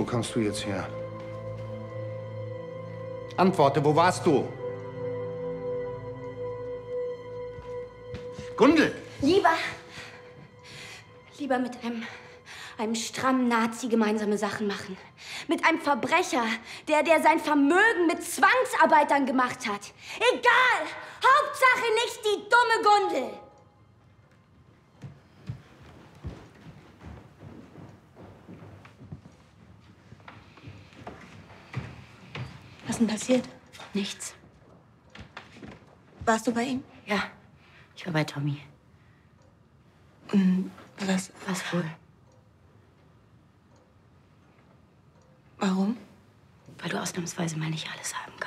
Wo kommst du jetzt her? Antworte, wo warst du? Gundel! Lieber mit einem strammen Nazi gemeinsame Sachen machen. Mit einem Verbrecher, der sein Vermögen mit Zwangsarbeitern gemacht hat. Egal! Hauptsache nicht die dumme Gundel! Was ist denn passiert? Nichts. Warst du bei ihm? Ja, ich war bei Tommy. Was? Was wohl? Warum? Weil du ausnahmsweise mal nicht alles haben